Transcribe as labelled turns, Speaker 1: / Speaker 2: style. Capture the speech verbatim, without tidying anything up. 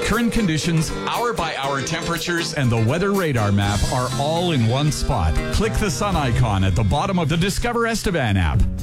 Speaker 1: Current conditions, hour-by-hour temperatures, and the weather radar map are all in one spot. Click the sun icon at the bottom of the Discover Estevan app.